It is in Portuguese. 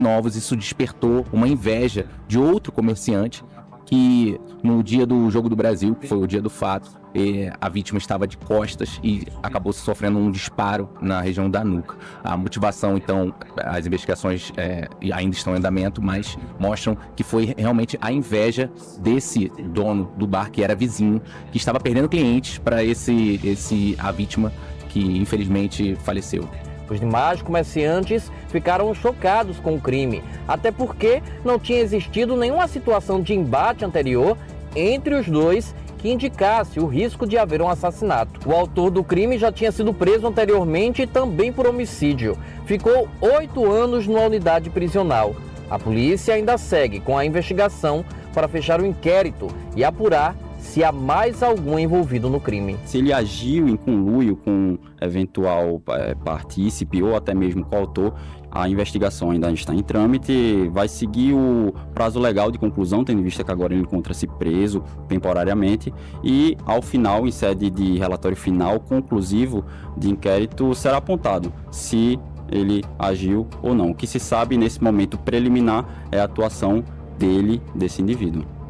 novos. Isso despertou uma inveja de outro comerciante que no dia do Jogo do Brasil, que foi o dia do fato, a vítima estava de costas e acabou sofrendo um disparo na região da nuca. A motivação, então, as investigações ainda estão em andamento, mas mostram que foi realmente a inveja desse dono do bar, que era vizinho, que estava perdendo clientes para a vítima que infelizmente faleceu. Os demais comerciantes ficaram chocados com o crime, até porque não tinha existido nenhuma situação de embate anterior entre os dois que indicasse o risco de haver um assassinato. O autor do crime já tinha sido preso anteriormente também por homicídio. Ficou 8 anos numa unidade prisional. A polícia ainda segue com a investigação para fechar o inquérito e apurar se há mais algum envolvido no crime. Se ele agiu em conluio com eventual partícipe ou até mesmo coautor, a investigação ainda está em trâmite, vai seguir o prazo legal de conclusão, tendo em vista que agora ele encontra-se preso temporariamente, e ao final, em sede de relatório final conclusivo de inquérito, será apontado se ele agiu ou não. O que se sabe nesse momento preliminar é a atuação desse indivíduo.